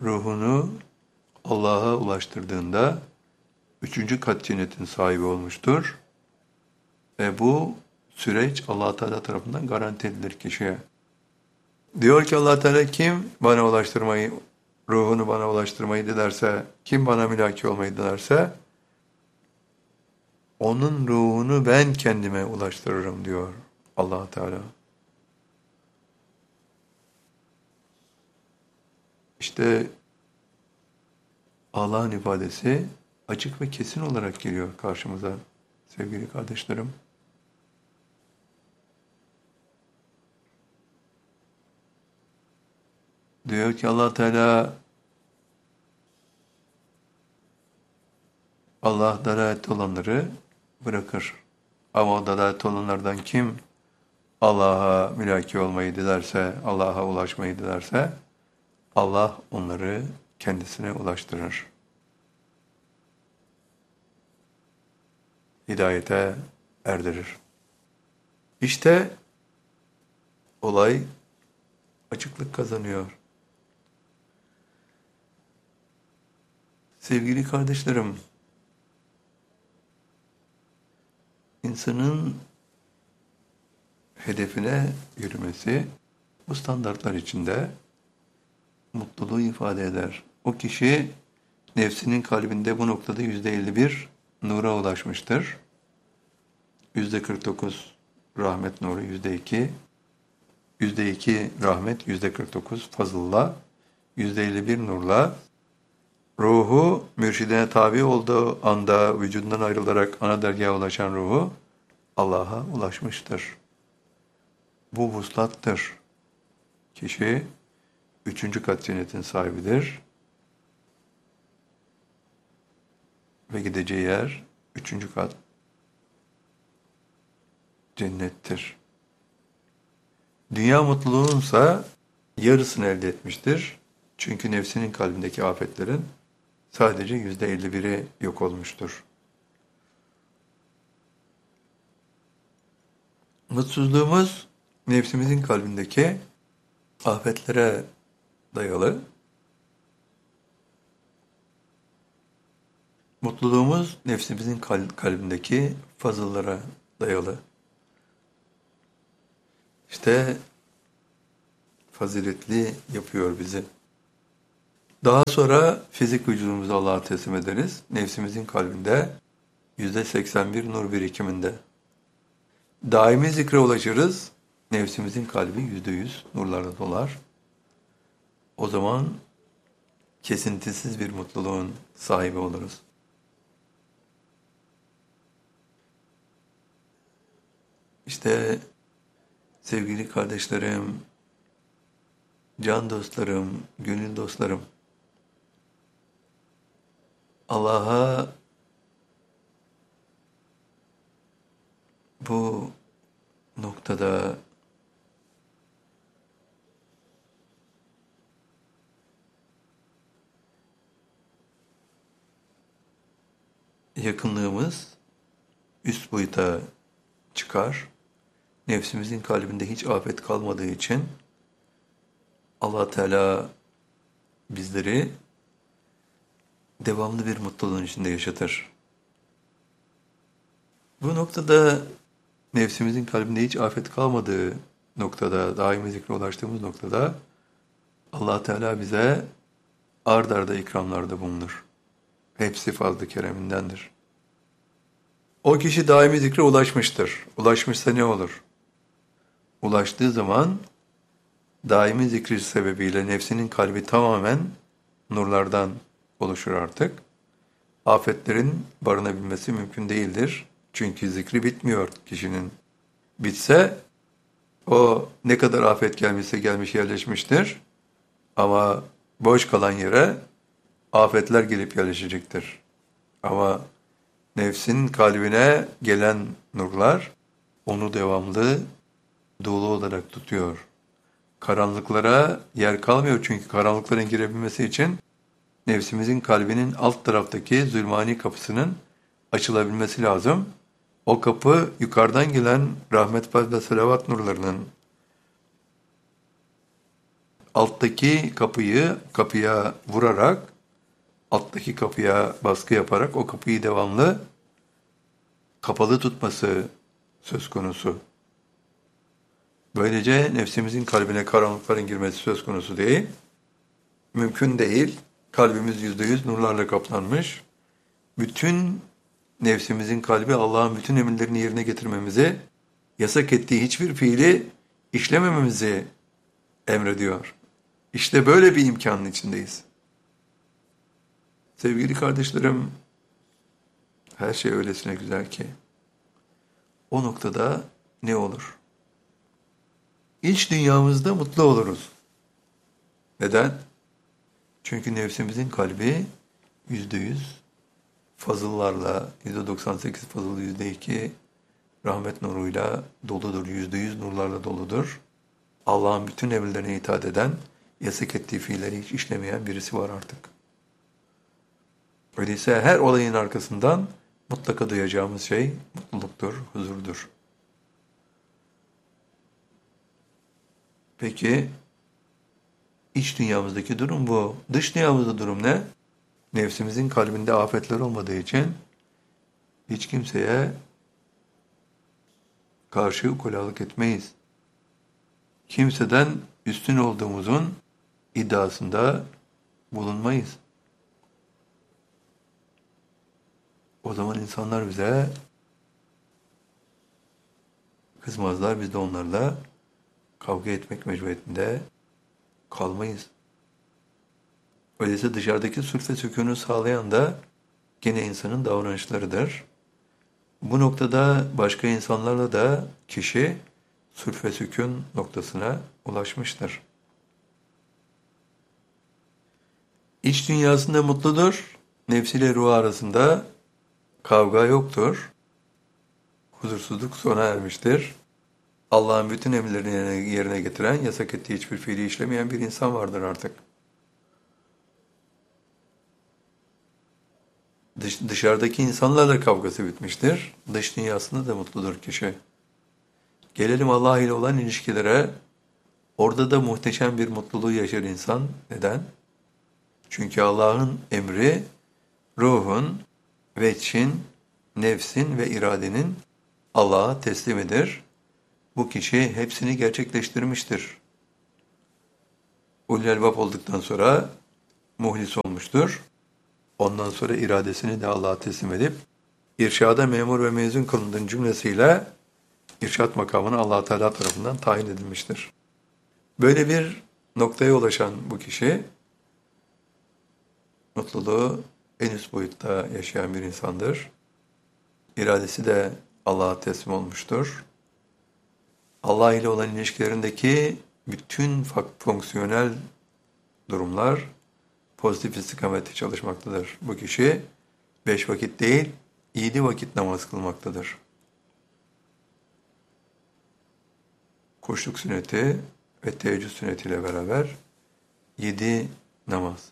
ruhunu Allah'a ulaştırdığında üçüncü kat cennetin sahibi olmuştur. Ve bu süreç Allah Teala tarafından garanti edilir kişiye. Diyor ki Allah Teala, kim bana ulaştırmayı, ruhunu bana ulaştırmayı dilerse, kim bana mülaki olmayı dilerse, onun ruhunu ben kendime ulaştırırım diyor Allah Teala. İşte Allah'ın ifadesi açık ve kesin olarak geliyor karşımıza sevgili kardeşlerim. Diyor ki Allah Teala, Allah dalalet olanları bırakır. Ama o dalalet olanlardan kim Allah'a mülaki olmayı dilerse, Allah'a ulaşmayı dilerse, Allah onları kendisine ulaştırır. Hidayete erdirir. İşte olay açıklık kazanıyor. Sevgili kardeşlerim, insanın hedefine yürümesi bu standartlar içinde mutluluğu ifade eder. O kişi nefsinin kalbinde bu noktada %51 nura ulaşmıştır. %49 rahmet nuru, %2 rahmet, %49 fazılla, %51 nurla ruhu mürşidine tabi olduğu anda vücudundan ayrılarak ana dergaha ulaşan ruhu Allah'a ulaşmıştır. Bu vuslattır. Kişi üçüncü kat cennetin sahibidir. Ve gideceği yer üçüncü kat cennettir. Dünya mutluluğunsa yarısını elde etmiştir. Çünkü nefsinin kalbindeki afetlerin sadece %51'i yok olmuştur. Mutsuzluğumuz nefsimizin kalbindeki afetlere dayalı. Mutluluğumuz nefsimizin kalbindeki fazıllara dayalı. İşte faziletli yapıyor bizi. Daha sonra fizik vücudumuzu Allah'a teslim ederiz. Nefsimizin kalbinde %81 nur birikiminde. Daimi zikre ulaşırız. Nefsimizin kalbi %100 nurlarla dolar. O zaman kesintisiz bir mutluluğun sahibi oluruz. İşte sevgili kardeşlerim, can dostlarım, gönül dostlarım, Allah'a bu noktada yakınlığımız üst boyuta çıkar. Nefsimizin kalbinde hiç afet kalmadığı için Allah Teala bizleri devamlı bir mutluluğun içinde yaşatır. Bu noktada nefsimizin kalbinde hiç afet kalmadığı noktada, daimi zikre ulaştığımız noktada Allah Teala bize ard arda ikramlarda bulunur. Hepsi fazl-ı keremindendir. O kişi daimi zikre ulaşmıştır. Ulaşmışsa ne olur? Ulaştığı zaman daimi zikri sebebiyle nefsinin kalbi tamamen nurlardan oluşur artık. Afetlerin barınabilmesi mümkün değildir. Çünkü zikri bitmiyor kişinin. Bitse o ne kadar afet gelmişse gelmiş yerleşmiştir. Ama boş kalan yere afetler gelip yerleşecektir. Ama nefsin kalbine gelen nurlar onu devamlı dolu olarak tutuyor. Karanlıklara yer kalmıyor çünkü karanlıkların girebilmesi için nefsimizin kalbinin alt taraftaki zulmani kapısının açılabilmesi lazım. O kapı yukarıdan gelen rahmet ve selavat nurlarının alttaki kapıya vurarak, alttaki kapıya baskı yaparak o kapıyı devamlı kapalı tutması söz konusu. Böylece nefsimizin kalbine karanlıkların girmesi söz konusu değil. Mümkün değil. Kalbimiz %100 nurlarla kaplanmış. Bütün nefsimizin kalbi Allah'ın bütün emirlerini yerine getirmemizi, yasak ettiği hiçbir fiili işlemememizi emrediyor. İşte böyle bir imkanın içindeyiz. Sevgili kardeşlerim, her şey öylesine güzel ki o noktada ne olur? İç dünyamızda mutlu oluruz. Neden? Çünkü nefsimizin kalbi %100 fazıllarla, %98 fazıl, %2 rahmet nuruyla doludur, %100 nurlarla doludur. Allah'ın bütün emirlerine itaat eden, yasak ettiği fiilleri hiç işlemeyen birisi var artık. Öyleyse her olayın arkasından mutlaka duyacağımız şey mutluluktur, huzurdur. Peki, iç dünyamızdaki durum bu. Dış dünyamızda durum ne? Nefsimizin kalbinde afetler olmadığı için hiç kimseye karşı ukalalık etmeyiz. Kimseden üstün olduğumuzun iddiasında bulunmayız. O zaman insanlar bize kızmazlar, biz de onlarla kavga etmek mecburiyetinde kalmayız. Öyleyse dışarıdaki sulh ve sükûnu sağlayan da gene insanın davranışlarıdır. Bu noktada başka insanlarla da kişi sulh ve sükûn noktasına ulaşmıştır. İç dünyasında mutludur, nefsiyle ruhu arasında kavga yoktur, huzursuzluk sona ermiştir. Allah'ın bütün emirlerini yerine getiren, yasak ettiği hiçbir fiili işlemeyen bir insan vardır artık. Dışarıdaki insanlarla kavgası bitmiştir. Dış dünyasında da mutludur kişi. Gelelim Allah ile olan ilişkilere. Orada da muhteşem bir mutluluğu yaşar insan. Neden? Çünkü Allah'ın emri, ruhun, veçhin, nefsin ve iradenin Allah'a teslimidir. Bu kişi hepsini gerçekleştirmiştir. Ulul elbab olduktan sonra muhlis olmuştur. Ondan sonra iradesini de Allah'a teslim edip irşada memur ve mezun kılındığın cümlesiyle irşat makamına Allah Teala tarafından tayin edilmiştir. Böyle bir noktaya ulaşan bu kişi mutluluğu en üst boyutta yaşayan bir insandır. İradesi de Allah'a teslim olmuştur. Allah ile olan ilişkilerindeki bütün fonksiyonel durumlar pozitif istikamette çalışmaktadır. Bu kişi 5 vakit değil, 7 vakit namaz kılmaktadır. Kuşluk sünneti ve teheccüd sünnetiyle beraber 7 namaz.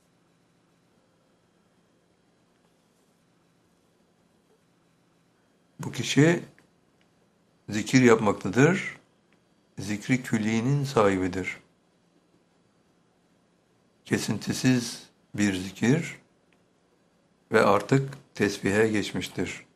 Bu kişi zikir yapmaktadır, zikri külliğinin sahibidir. Kesintisiz bir zikir ve artık tesbihe geçmiştir.